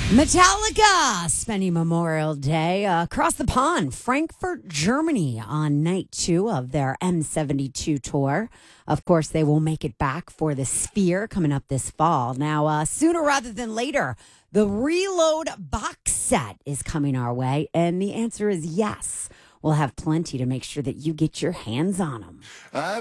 Metallica spending Memorial Day across the pond, Frankfurt, Germany, on night 2 of their M72 tour. Of course, they will make it back for the Sphere coming up this fall. Now, sooner rather than later, the Reload box set is coming our way, and the answer is yes. We'll have plenty to make sure that you get your hands on them.